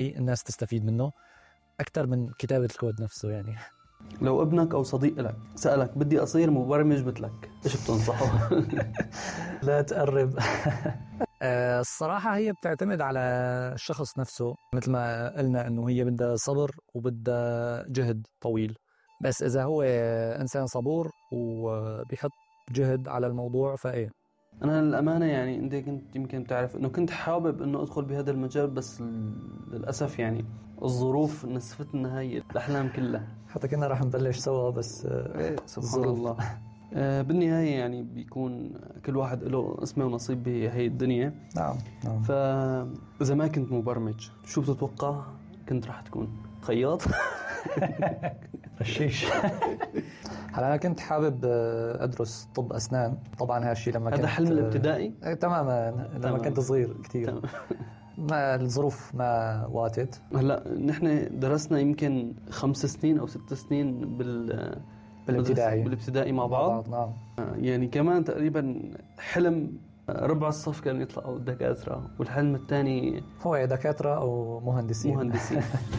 شيء الناس تستفيد منه أكتر من كتابة الكود نفسه يعني. لو ابنك أو صديق لك سألك بدي أصير مبرمج مثلك، إيش بتنصحه؟ لا تقرب. الصراحة هي بتعتمد على الشخص نفسه، مثل ما قلنا إنه هي بدها صبر وبدها جهد طويل. بس إذا هو إنسان صبور وبيحط جهد على الموضوع فإيه. أنا للأمانة يعني أنت كنت يمكن تعرف إنه كنت حابب إنه أدخل بهذا المجال، بس للأسف يعني الظروف نسفتنا هاي الأحلام كلها. حتى كنا راح نبلش سوا بس سبحان الله. بالنهاية يعني بيكون كل واحد له اسمه ونصيب بهي الدنيا. نعم. فإذا ما كنت مبرمج شو بتتوقع كنت راح تكون؟ خياط؟ رشيش. هلا أنا كنت حابب أدرس طب أسنان. طبعا هالشي لما كنت هذا حلم الابتدائي؟ تماما لما كنت صغير كتير. ما الظروف ما واتت. هلا نحن درسنا يمكن 5 سنين أو 6 سنين بالابتدائي مع بعض. نعم. يعني كمان تقريبا حلم ربع الصف كانوا يطلعوا دكاترة، والحلم الثاني هو دكاترة أو مهندسين.